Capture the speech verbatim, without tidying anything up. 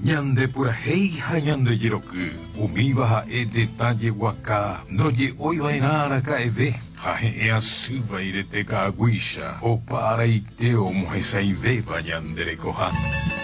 Ñande purahéi ha ñandejeroky, umíva ha'e tetã jeguaka, ndoje'óiva'erãraka'eve, ha he'ẽ asýva ireteka agúicha, opa araite omohesãivéva ñande rekoha.